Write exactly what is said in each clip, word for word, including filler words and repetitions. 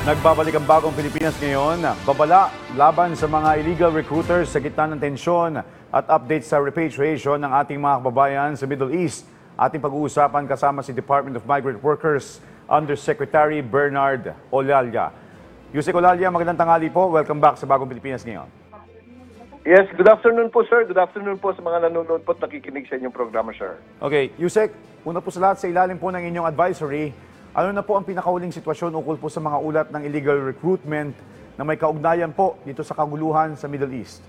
Nagbabalik ang bagong Pilipinas ngayon. Babala laban sa mga illegal recruiters sa gitna ng tensyon at update sa repatriation ng ating mga kababayan sa Middle East. Ating pag-uusapan kasama si Department of Migrant Workers Undersecretary Bernard Olalia. Yusek Olalia, magandang tanghali po. Welcome back sa bagong Pilipinas ngayon. Yes, good afternoon po, sir. Good afternoon po sa mga nanonood po at nakikinig sa inyong programa, sir. Okay, Yusek, una po sa lahat, sa ilalim po ng inyong advisory, ano na po ang pinakauling sitwasyon ukol po sa mga ulat ng illegal recruitment na may kaugnayan po dito sa kaguluhan sa Middle East?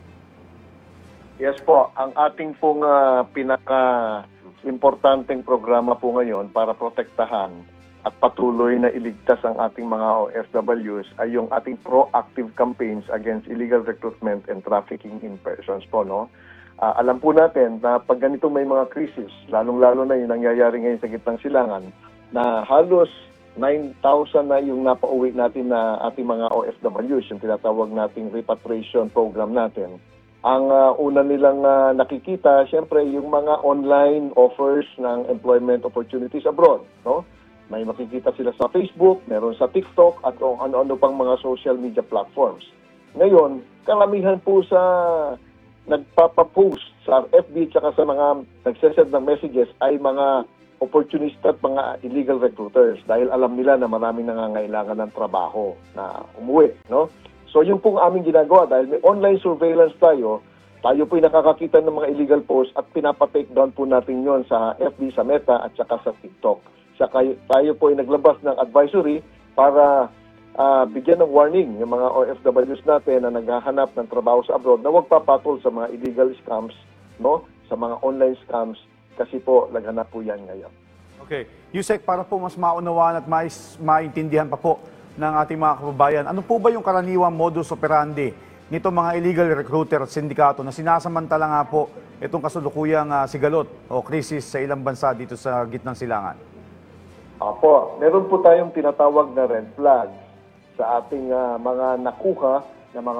Yes po, ang ating pong uh, pinaka-importanteng programa po ngayon para protektahan at patuloy na iligtas ang ating mga O F Ws ay yung ating proactive campaigns against illegal recruitment and trafficking in persons po, no? Uh, alam po natin na pag ganito may mga krisis, lalong-lalo na yung nangyayari ngayon sa gitnang silangan, na halos nine thousand na yung napauwi natin na ating mga O F Ws, yung tinatawag nating repatriation program natin. Ang uh, una nilang uh, nakikita, siyempre, yung mga online offers ng employment opportunities abroad, no? May makikita sila sa Facebook, meron sa TikTok, at kung ano-ano pang mga social media platforms. Ngayon, karamihan po sa nagpapapost sa F B at sa mga nagsesend ng messages ay mga opportunista at mga illegal recruiters dahil alam nila na maraming nangangailangan ng trabaho na umuwi, no? So yung pong aming ginagawa dahil may online surveillance tayo, tayo po'y nakakakita ng mga illegal posts at pinapa-take down po natin yon sa F B, sa Meta at saka sa TikTok. Saka tayo po'y naglabas ng advisory para uh, bigyan ng warning yung mga O F Ws natin na naghahanap ng trabaho sa abroad na huwag papatol sa mga illegal scams, no? Sa mga online scams. Kasi po, naghanap po yan ngayon. Okay. Yusek, para po mas maunawaan at mais, maintindihan pa po ng ating mga kababayan, ano po ba yung karaniwang modus operandi nito mga illegal recruiter at sindikato na sinasamantala nga po itong kasulukuyang uh, sigalot o krisis sa ilang bansa dito sa gitnang silangan? Apo, meron po tayong tinatawag na red flags sa ating uh, mga nakuha na mga